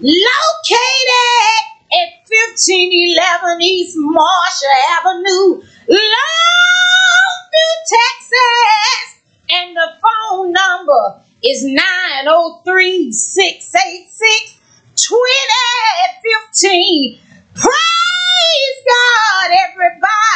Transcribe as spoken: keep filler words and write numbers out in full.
located at fifteen eleven East Marshall Avenue, Longview, Texas. And the phone number is nine oh three, six eight six, two oh one five. Praise God, everybody.